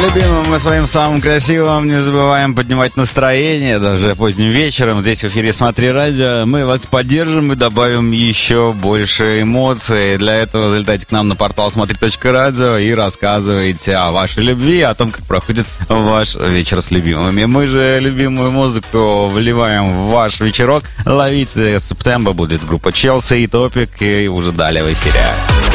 Любимым мы своим самым красивым не забываем поднимать настроение, даже поздним вечером. Здесь в эфире «Смотри радио». Мы вас поддержим и добавим еще больше эмоций. Для этого залетайте к нам на портал смотри.радио и рассказывайте о вашей любви, о том, как проходит ваш вечер с любимыми. Мы же любимую музыку вливаем в ваш вечерок. Ловите Септембр, будет группа Челси и Топик, и уже далее в эфире.